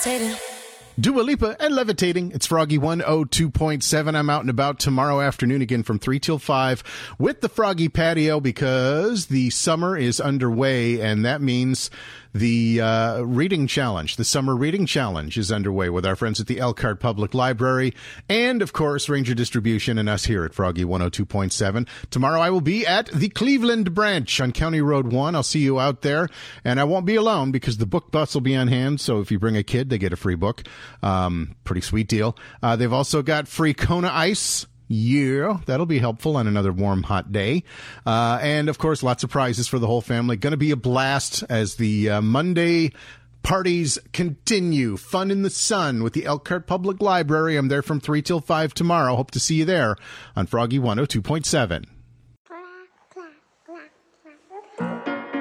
levitating. Dua Lipa and Levitating. It's Froggy 102.7. I'm out and about tomorrow afternoon again from 3 till 5 with the Froggy Patio because the summer is underway, and that means the reading challenge, the summer reading challenge is underway with our friends at the Elkhart Public Library and, of course, Ranger Distribution and us here at Froggy 102.7. Tomorrow I will be at the Cleveland branch on County Road 1. I'll see you out there, and I won't be alone because the book bus will be on hand, so if you bring a kid, they get a free book. Pretty sweet deal. They've also got free Kona Ice. Yeah, that'll be helpful on another warm, hot day. And, of course, lots of prizes for the whole family. Going to be a blast as the Monday parties continue. Fun in the sun with the Elkhart Public Library. I'm there from 3 till 5 tomorrow. Hope to see you there on Froggy 102.7.